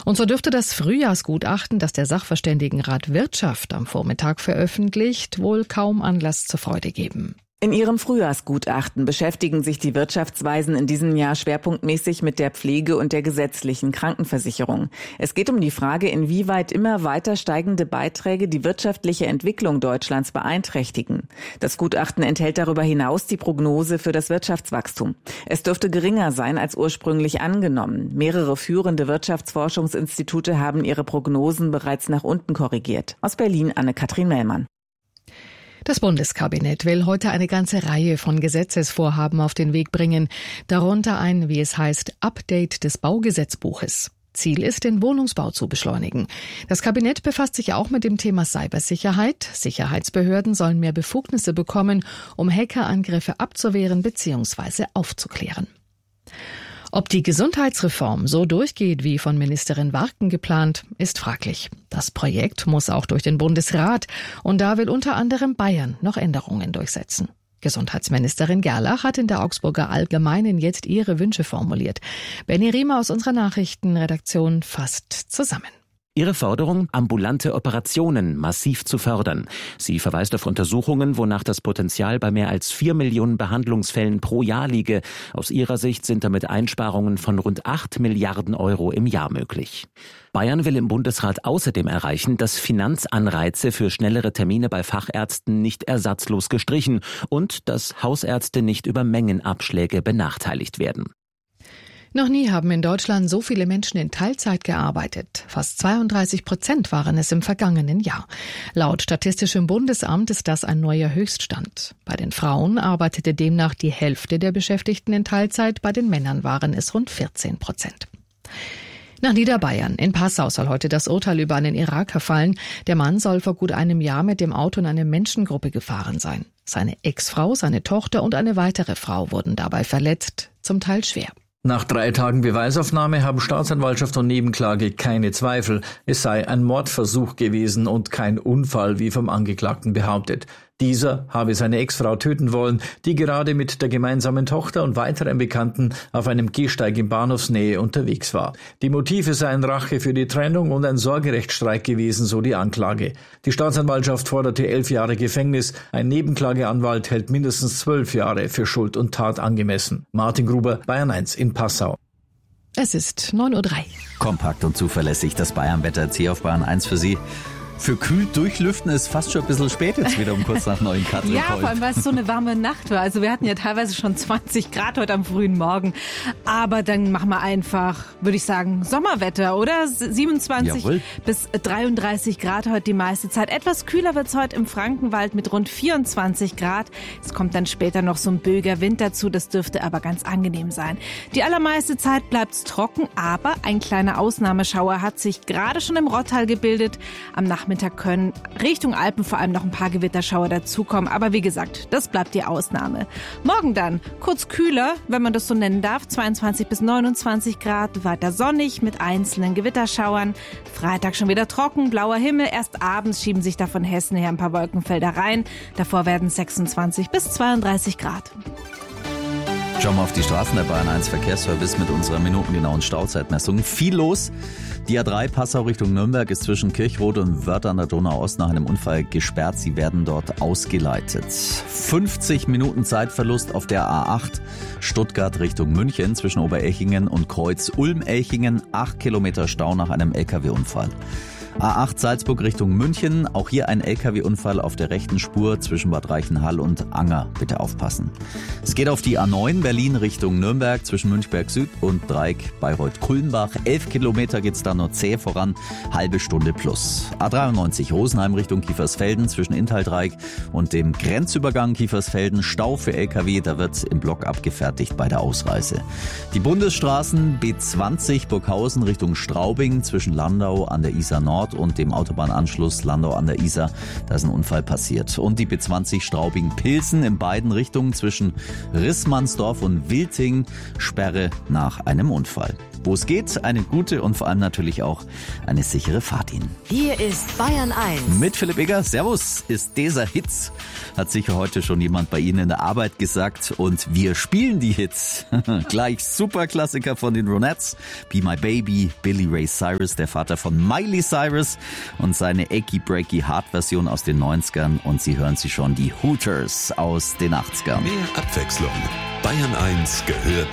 Und so dürfte das Frühjahrsgutachten, das der Sachverständigenrat Wirtschaft am Vormittag veröffentlicht, wohl kaum Anlass zur Freude geben. In ihrem Frühjahrsgutachten beschäftigen sich die Wirtschaftsweisen in diesem Jahr schwerpunktmäßig mit der Pflege und der gesetzlichen Krankenversicherung. Es geht um die Frage, inwieweit immer weiter steigende Beiträge die wirtschaftliche Entwicklung Deutschlands beeinträchtigen. Das Gutachten enthält darüber hinaus die Prognose für das Wirtschaftswachstum. Es dürfte geringer sein als ursprünglich angenommen. Mehrere führende Wirtschaftsforschungsinstitute haben ihre Prognosen bereits nach unten korrigiert. Aus Berlin Anne-Kathrin Mellmann. Das Bundeskabinett will heute eine ganze Reihe von Gesetzesvorhaben auf den Weg bringen, darunter ein, wie es heißt, Update des Baugesetzbuches. Ziel ist, den Wohnungsbau zu beschleunigen. Das Kabinett befasst sich auch mit dem Thema Cybersicherheit. Sicherheitsbehörden sollen mehr Befugnisse bekommen, um Hackerangriffe abzuwehren bzw. aufzuklären. Ob die Gesundheitsreform so durchgeht wie von Ministerin Warken geplant, ist fraglich. Das Projekt muss auch durch den Bundesrat und da will unter anderem Bayern noch Änderungen durchsetzen. Gesundheitsministerin Gerlach hat in der Augsburger Allgemeinen jetzt ihre Wünsche formuliert. Benny Riemer aus unserer Nachrichtenredaktion fasst zusammen. Ihre Forderung, ambulante Operationen massiv zu fördern. Sie verweist auf Untersuchungen, wonach das Potenzial bei mehr als 4 Millionen Behandlungsfällen pro Jahr liege. Aus ihrer Sicht sind damit Einsparungen von rund 8 Milliarden Euro im Jahr möglich. Bayern will im Bundesrat außerdem erreichen, dass Finanzanreize für schnellere Termine bei Fachärzten nicht ersatzlos gestrichen und dass Hausärzte nicht über Mengenabschläge benachteiligt werden. Noch nie haben in Deutschland so viele Menschen in Teilzeit gearbeitet. Fast 32% waren es im vergangenen Jahr. Laut Statistischem Bundesamt ist das ein neuer Höchststand. Bei den Frauen arbeitete demnach die Hälfte der Beschäftigten in Teilzeit, bei den Männern waren es rund 14%. Nach Niederbayern. In Passau soll heute das Urteil über einen Iraker fallen. Der Mann soll vor gut einem Jahr mit dem Auto in eine Menschengruppe gefahren sein. Seine Ex-Frau, seine Tochter und eine weitere Frau wurden dabei verletzt, zum Teil schwer. Nach 3 Tagen Beweisaufnahme haben Staatsanwaltschaft und Nebenklage keine Zweifel. Es sei ein Mordversuch gewesen und kein Unfall, wie vom Angeklagten behauptet. Dieser habe seine Ex-Frau töten wollen, die gerade mit der gemeinsamen Tochter und weiteren Bekannten auf einem Gehsteig in Bahnhofsnähe unterwegs war. Die Motive seien Rache für die Trennung und ein Sorgerechtsstreit gewesen, so die Anklage. Die Staatsanwaltschaft forderte 11 Jahre Gefängnis. Ein Nebenklageanwalt hält mindestens 12 Jahre für Schuld und Tat angemessen. Martin Gruber, Bayern 1 in Passau. Es ist 9:03 Uhr. Kompakt und zuverlässig das Bayern-Wetter jetzt hier auf Bayern 1 für Sie. Für kühl durchlüften ist fast schon ein bisschen spät jetzt wieder um kurz nach 9 Katrin. Ja, vor allem, weil es so eine warme Nacht war. Also wir hatten ja teilweise schon 20 Grad heute am frühen Morgen. Aber dann machen wir einfach, würde ich sagen, Sommerwetter, oder? 27 Jawohl. bis 33 Grad heute die meiste Zeit. Etwas kühler wird es heute im Frankenwald mit rund 24 Grad. Es kommt dann später noch so ein böiger Wind dazu. Das dürfte aber ganz angenehm sein. Die allermeiste Zeit bleibt es trocken, aber ein kleiner Ausnahmeschauer hat sich gerade schon im Rottal gebildet. Am Nachmittag können Richtung Alpen vor allem noch ein paar Gewitterschauer dazukommen. Aber wie gesagt, das bleibt die Ausnahme. Morgen dann kurz kühler, wenn man das so nennen darf. 22 bis 29 Grad, weiter sonnig mit einzelnen Gewitterschauern. Freitag schon wieder trocken, blauer Himmel. Erst abends schieben sich da von Hessen her ein paar Wolkenfelder rein. Davor werden es 26 bis 32 Grad. Schauen wir auf die Straßen der Bayern 1 Verkehrsservice mit unserer minutengenauen Stauzeitmessung. Viel los. Die A3 Passau Richtung Nürnberg ist zwischen Kirchrode und Wörth an der Donau-Ost nach einem Unfall gesperrt. Sie werden dort ausgeleitet. 50 Minuten Zeitverlust auf der A8 Stuttgart Richtung München zwischen Oberelchingen und Kreuz Ulm-Elchingen. 8 Kilometer Stau nach einem LKW-Unfall. A8 Salzburg Richtung München, auch hier ein LKW-Unfall auf der rechten Spur zwischen Bad Reichenhall und Anger. Bitte aufpassen. Es geht auf die A9 Berlin Richtung Nürnberg zwischen Münchberg Süd und Dreieck Bayreuth-Kulmbach. 11 Kilometer geht's da nur zäh voran, halbe Stunde plus. A93 Rosenheim Richtung Kiefersfelden zwischen Inntal-Dreieck und dem Grenzübergang Kiefersfelden. Stau für LKW, da wird im Block abgefertigt bei der Ausreise. Die Bundesstraßen B20 Burghausen Richtung Straubing zwischen Landau an der Isar Nord Autobahnauffahrt und dem Autobahnanschluss Landau an der Isar. Da ist ein Unfall passiert. Und die B20 Straubing-Pilsen in beiden Richtungen zwischen Rissmannsdorf und Wilting, Sperre nach einem Unfall. Wo es geht, eine gute und vor allem natürlich auch eine sichere Fahrt Ihnen. Hier ist Bayern 1. Mit Philipp Egger. Servus, ist dieser Hits. Hat sicher heute schon jemand bei Ihnen in der Arbeit gesagt. Und wir spielen die Hits. Gleich Superklassiker von den Ronettes. Be My Baby, Billy Ray Cyrus, der Vater von Miley Cyrus. Und seine Achy Breaky Heart Version aus den 90ern. Und Sie hören sie schon, die Hooters aus den 80ern. Mehr Abwechslung. Bayern 1 gehört